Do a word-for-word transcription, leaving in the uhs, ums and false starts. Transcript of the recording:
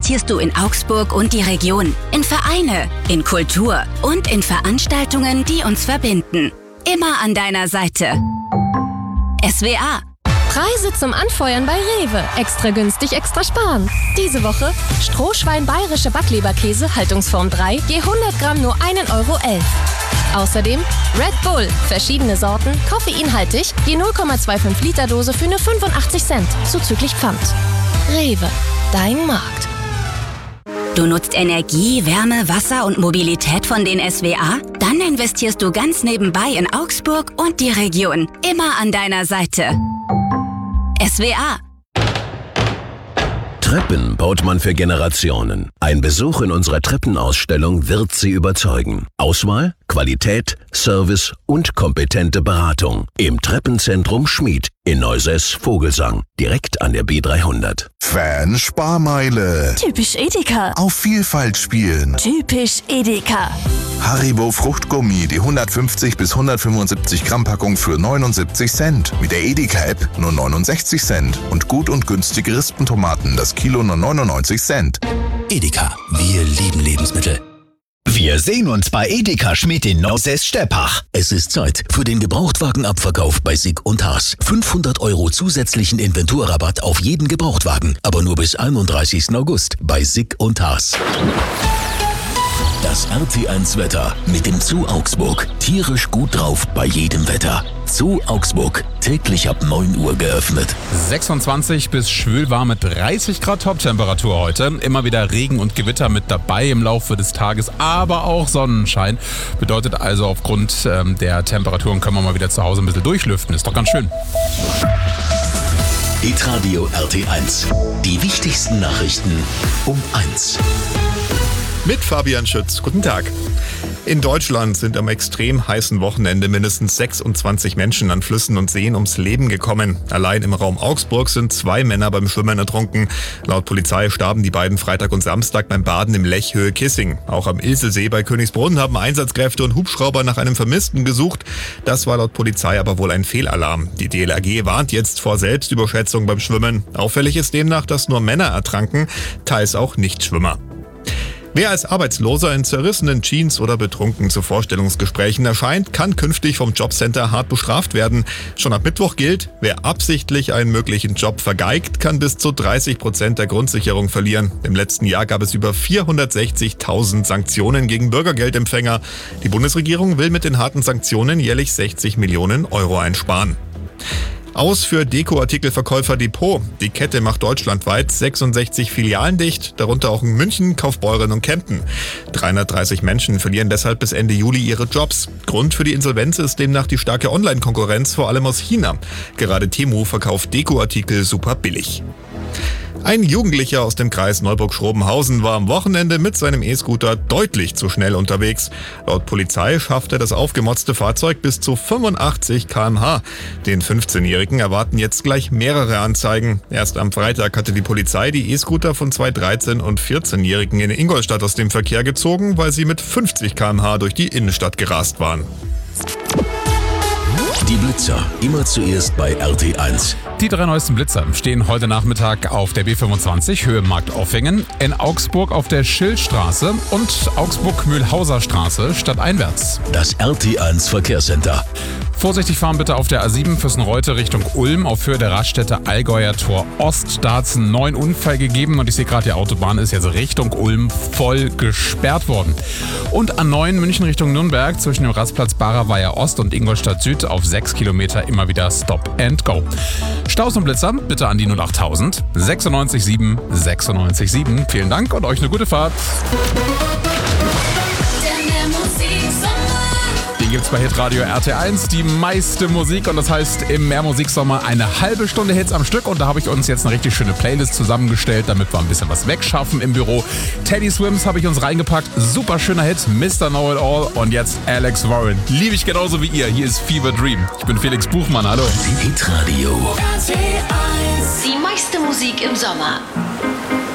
investierst du in Augsburg und die Region, in Vereine, in Kultur und in Veranstaltungen, die uns verbinden. Immer an deiner Seite. S W A. Preise zum Anfeuern bei Rewe. Extra günstig, extra sparen. Diese Woche Strohschwein bayerische Backleberkäse, Haltungsform drei, je hundert Gramm nur ein Euro elf. Außerdem Red Bull, verschiedene Sorten, koffeinhaltig, je null Komma fünfundzwanzig Liter Dose für nur fünfundachtzig Cent, zuzüglich Pfand. Rewe, dein Markt. Du nutzt Energie, Wärme, Wasser und Mobilität von den S W A? Dann investierst du ganz nebenbei in Augsburg und die Region. Immer an deiner Seite. S W A. Treppen baut man für Generationen. Ein Besuch in unserer Treppenausstellung wird Sie überzeugen. Auswahl, Qualität, Service und kompetente Beratung. Im Treppenzentrum Schmied in Neusäß-Vogelsang, direkt an der B dreihundert. Fan-Sparmeile. Typisch Edeka. Auf Vielfalt spielen. Typisch Edeka. Haribo Fruchtgummi, die hundertfünfzig bis hundertfünfundsiebzig Gramm Packung für neunundsiebzig Cent. Mit der Edeka-App nur neunundsechzig Cent. Und gut und günstige Rispentomaten, das Kilo nur neunundneunzig Cent. Edeka, wir lieben Lebensmittel. Wir sehen uns bei Edeka Schmied in Neusäß-Steppach. Es ist Zeit für den Gebrauchtwagenabverkauf bei Sick und Haas. fünfhundert Euro zusätzlichen Inventurrabatt auf jeden Gebrauchtwagen, aber nur bis einunddreißigsten August bei Sick und Haas. Das R T eins Wetter mit dem Zoo Augsburg. Tierisch gut drauf bei jedem Wetter. Zoo Augsburg, täglich ab neun Uhr geöffnet. sechsundzwanzig bis schwülwarme dreißig Grad Toptemperatur heute. Immer wieder Regen und Gewitter mit dabei im Laufe des Tages, aber auch Sonnenschein. Bedeutet also, aufgrund ähm, der Temperaturen können wir mal wieder zu Hause ein bisschen durchlüften. Ist doch ganz schön. Hitradio R T eins. Die wichtigsten Nachrichten um eins. Mit Fabian Schütz. Guten Tag. In Deutschland sind am extrem heißen Wochenende mindestens sechsundzwanzig Menschen an Flüssen und Seen ums Leben gekommen. Allein im Raum Augsburg sind zwei Männer beim Schwimmen ertrunken. Laut Polizei starben die beiden Freitag und Samstag beim Baden im Lech Höhe Kissing. Auch am Ilselsee bei Königsbrunn haben Einsatzkräfte und Hubschrauber nach einem Vermissten gesucht. Das war laut Polizei aber wohl ein Fehlalarm. Die D L R G warnt jetzt vor Selbstüberschätzung beim Schwimmen. Auffällig ist demnach, dass nur Männer ertranken, teils auch Nichtschwimmer. Wer als Arbeitsloser in zerrissenen Jeans oder betrunken zu Vorstellungsgesprächen erscheint, kann künftig vom Jobcenter hart bestraft werden. Schon ab Mittwoch gilt, wer absichtlich einen möglichen Job vergeigt, kann bis zu dreißig Prozent der Grundsicherung verlieren. Im letzten Jahr gab es über vierhundertsechzigtausend Sanktionen gegen Bürgergeldempfänger. Die Bundesregierung will mit den harten Sanktionen jährlich sechzig Millionen Euro einsparen. Aus für Dekoartikelverkäufer Depot. Die Kette macht deutschlandweit sechsundsechzig Filialen dicht, darunter auch in München, Kaufbeuren und Kempten. dreihundertdreißig Menschen verlieren deshalb bis Ende Juli ihre Jobs. Grund für die Insolvenz ist demnach die starke Online-Konkurrenz, vor allem aus China. Gerade Temu verkauft Dekoartikel super billig. Ein Jugendlicher aus dem Kreis Neuburg-Schrobenhausen war am Wochenende mit seinem E-Scooter deutlich zu schnell unterwegs. Laut Polizei schaffte das aufgemotzte Fahrzeug bis zu fünfundachtzig Kilometer pro Stunde. Den fünfzehnjährigen erwarten jetzt gleich mehrere Anzeigen. Erst am Freitag hatte die Polizei die E-Scooter von zwei dreizehn- und vierzehnjährigen in Ingolstadt aus dem Verkehr gezogen, weil sie mit fünfzig Kilometer pro Stunde durch die Innenstadt gerast waren. Die Blitzer, immer zuerst bei R T eins. Die drei neuesten Blitzer stehen heute Nachmittag auf der B fünfundzwanzig, Höhe Markt-Offingen, in Augsburg auf der Schillstraße und Augsburg-Mühlhauser Straße stadteinwärts. Das R T eins Verkehrscenter. Vorsichtig fahren bitte auf der A sieben Füssenreute Richtung Ulm auf Höhe der Raststätte Allgäuer Tor Ost. Da hat es einen neuen Unfall gegeben und ich sehe gerade, die Autobahn ist jetzt Richtung Ulm voll gesperrt worden. Und A neun München Richtung Nürnberg zwischen dem Rastplatz Barer Ost und Ingolstadt Süd auf sechs Kilometer immer wieder Stop and Go. Staus und Blitzer bitte an die null achttausend sechsundneunzig sieben sechsundneunzig sieben. Vielen Dank und euch eine gute Fahrt. Den gibt's bei Hitradio R T eins, die meiste Musik, und das heißt im Mehrmusiksommer eine halbe Stunde Hits am Stück, und da habe ich uns jetzt eine richtig schöne Playlist zusammengestellt, damit wir ein bisschen was wegschaffen im Büro. Teddy Swims habe ich uns reingepackt, super schöner Hit, Mister Know It All, und jetzt Alex Warren. Liebe ich genauso wie ihr, hier ist Fever Dream. Ich bin Felix Buchmann, hallo. Hitradio R T eins. Die meiste Musik im Sommer.